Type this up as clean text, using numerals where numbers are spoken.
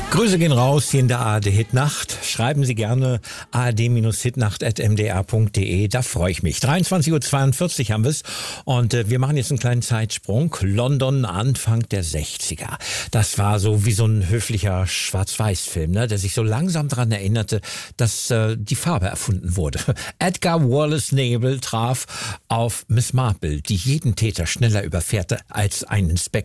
Grüße gehen raus hier in der ARD Hitnacht. Schreiben Sie gerne ard-hitnacht@mdr.de. Da freue ich mich. 23:42 Uhr haben wir es. Und wir machen jetzt einen kleinen Zeitsprung. London, Anfang der 60er. Das war so wie so ein höflicher Schwarz-Weiß-Film, ne? Der sich so langsam daran erinnerte, dass die Farbe erfunden wurde. Edgar Wallace Nebel traf auf Miss Marple, die jeden Täter schneller überfährte als ein Inspektor.